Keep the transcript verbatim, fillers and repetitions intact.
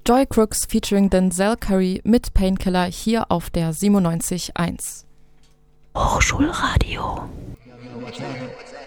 Joy Crooks featuring Denzel Curry mit Painkiller hier auf der siebenundneunzig Komma eins. Hochschulradio.